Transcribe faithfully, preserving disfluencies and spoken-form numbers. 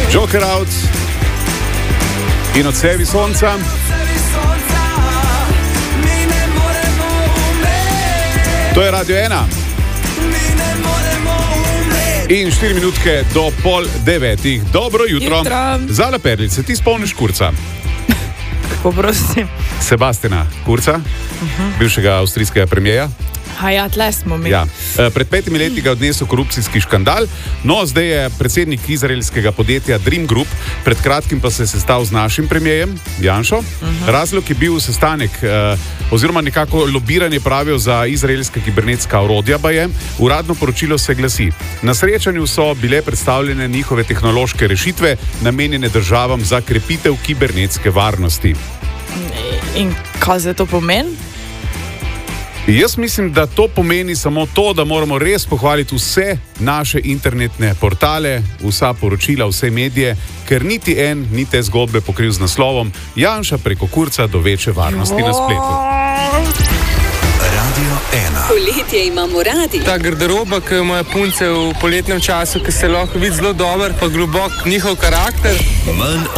Joker out in odsevi sonca. To je Radio ena. In štiri minutke do pol devetih. Dobro jutro. Jutro. Zala Perlice, ti spomniš Kurza? Kako prosim? Sebastiana Kurza, uh-huh. bivšega avstrijskega premijeja. A ja, tle smo mi. Ja. Pred petimi leti ga odnesel korupcijski škandal, no zdaj je predsednik izraelskega podjetja Dream Group, pred kratkim pa se je sestal z našim premijejem Janšo. Uh-huh. Razlog je bil sestanek eh, oziroma nekako lobiranje, pravijo, za izraelska kibernetska orodja baje. Uradno poročilo se glasi: na srečanju so bile predstavljene njihove tehnološke rešitve, namenjene državam za krepitev kibernetske varnosti. In kaj za to pomeni? Jaz mislim, da to pomeni samo to, da moramo res pohvaliti vse naše internetne portale, vsa poročila, vse medije, ker niti en ni te zgodbe pokril z naslovom Janša preko Kurza do večje varnosti na spletu. Radio ena. Poletje imamo radi. Ta garderoba, ki jo imajo punce v poletnem času, ki se lahko vidi zelo dober, pa globok njihov karakter. Manj